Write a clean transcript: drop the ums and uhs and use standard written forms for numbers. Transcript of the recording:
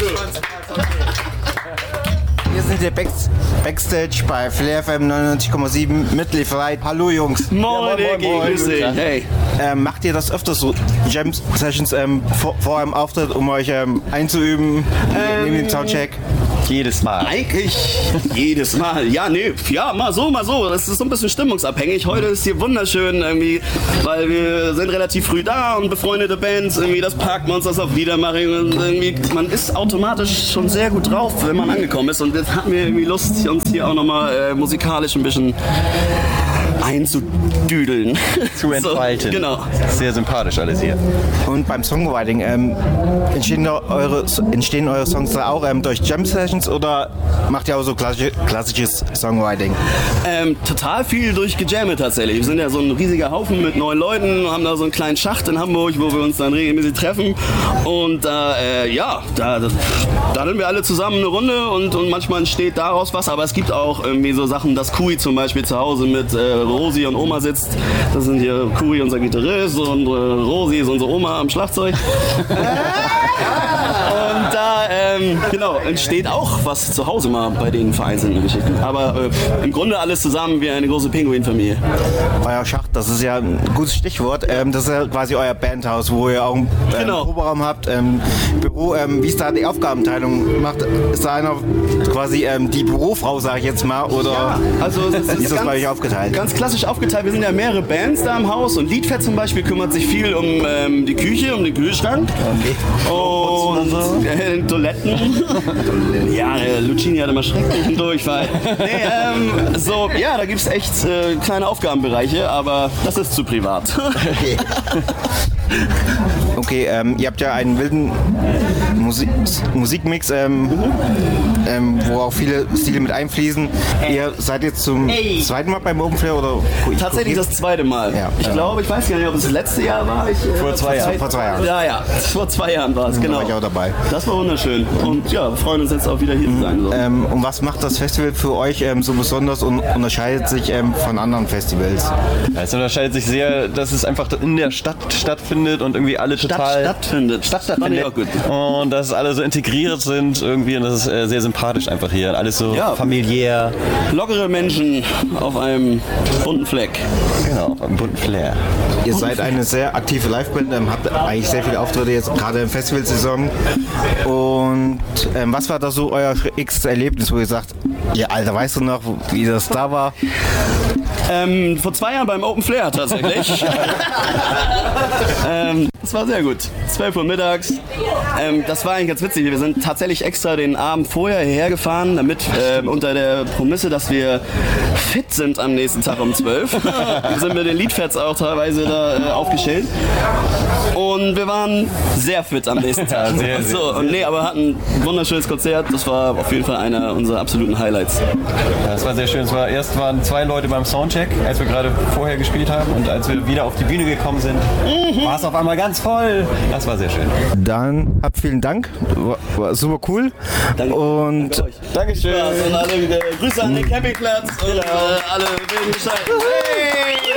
Wir sind hier Backstage bei Flair FM 99,7 mit Liefereit. Hallo Jungs. Moin, grüß dich. Hey. Macht ihr das öfters so, Jam Sessions vor einem Auftritt, um euch einzuüben, neben dem Soundcheck? Jedes Mal. Eigentlich jedes Mal. Ja, nee, ja, mal so, mal so. Das ist so ein bisschen stimmungsabhängig. Heute ist hier wunderschön irgendwie, weil wir sind relativ früh da und befreundete Bands, irgendwie das Parkmonster, das auf Wiedermachung und irgendwie, man ist automatisch schon sehr gut drauf, wenn man angekommen ist und jetzt hatten wir irgendwie Lust, uns hier auch nochmal musikalisch ein bisschen einzudüdeln. Zu entfalten. So, genau. Sehr sympathisch alles hier. Und beim Songwriting, entstehen eure Songs da auch durch Jam Sessions oder macht ihr auch so klassisches Songwriting? Total viel durchgejammt tatsächlich. Wir sind ja so ein riesiger Haufen mit 9 Leuten, haben da so einen kleinen Schacht in Hamburg, wo wir uns dann regelmäßig treffen und da sind wir alle zusammen eine Runde und manchmal entsteht daraus was, aber es gibt auch irgendwie so Sachen, dass Kui zum Beispiel zu Hause mit Rosi und Oma sitzt. Das sind hier Kui, unser Gitarrist, und Rosi ist unsere Oma am Schlagzeug. Und da entsteht auch was zu Hause mal bei den vereinzelten Geschichten. Aber im Grunde alles zusammen wie eine große Pinguinfamilie. Euer Schacht, das ist ja ein gutes Stichwort. Das ist ja quasi euer Bandhaus, wo ihr auch einen Proberaum habt, Büro. Wie ist da die Aufgabenteilung? Ist da einer quasi die Bürofrau, sage ich jetzt mal, oder ja, also es ist das bei euch aufgeteilt? Ganz klassisch aufgeteilt. Wir sind ja mehrere Bands da im Haus und Liedfett zum Beispiel kümmert sich viel um die Küche, um den Kühlschrank. Okay. Und Toiletten. Ja, Lucini hat immer schrecklichen Durchfall. Da gibt es echt kleine Aufgabenbereiche, aber das ist zu privat. Okay, ihr habt ja einen wilden Musikmix, wo auch viele Stile mit einfließen. Ihr seid jetzt zum zweiten Mal beim Open Flair oder? Tatsächlich das zweite Mal. Ja. Ich glaube, ich weiß gar nicht, ob es das letzte Jahr war. Vor 2 Jahren. Vor 2 Jahren. Ja, vor 2 Jahren war es, genau. Da war ich auch dabei. Das war wunderschön und ja, wir freuen uns jetzt auch wieder hier zu sein. So. Und was macht das Festival für euch so besonders und unterscheidet sich von anderen Festivals? Ja, es unterscheidet sich sehr, dass es einfach in der Stadt stattfindet und irgendwie alle total... Stattfindet. Auch gut. Und dass alle so integriert sind irgendwie und das ist sehr sympathisch einfach hier. Alles so familiär. Lockere Menschen auf einem bunten Fleck. Genau, auf einem bunten Flair. Ihr seid eine sehr aktive Liveband, habt eigentlich sehr viele Auftritte jetzt gerade im Festivalsaison. Und was war da so euer schrägstes Erlebnis, wo ihr sagt, ihr Alter, weißt du noch, wie das da war? Vor 2 Jahren beim Open Flair tatsächlich. Das war sehr gut. 12 Uhr mittags. Das war eigentlich ganz witzig. Wir sind tatsächlich extra den Abend vorher hierher gefahren, damit unter der Prämisse, dass wir fit sind am nächsten Tag um 12. Wir sind mit den Leadfets auch teilweise da aufgestellt. Und wir waren sehr fit am nächsten Tag. Sehr. Aber hatten ein wunderschönes Konzert. Das war auf jeden Fall einer unserer absoluten Highlights. Ja, das war sehr schön. Erst waren 2 Leute beim Soundcheck, als wir gerade vorher gespielt haben. Und als wir wieder auf die Bühne gekommen sind, war es auf einmal ganz voll. Das war sehr schön. Dann vielen Dank. War super cool. Danke. Und Dankeschön. Und alle Grüße an den Campingplatz und alle wilden Bescheid. Hey!